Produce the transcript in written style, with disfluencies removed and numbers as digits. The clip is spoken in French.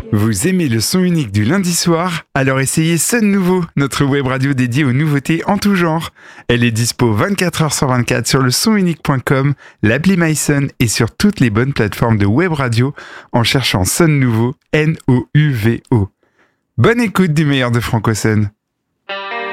Vous aimez le son unique du lundi soir? Alors essayez Sun Nouveau, notre web radio dédiée aux nouveautés en tout genre. Elle est dispo 24h sur 24 sur le sonunique.com, l'appli MySun et sur toutes les bonnes plateformes de web radio en cherchant Sun Nouveau, Nouvo. Bonne écoute du meilleur de Franco Sun.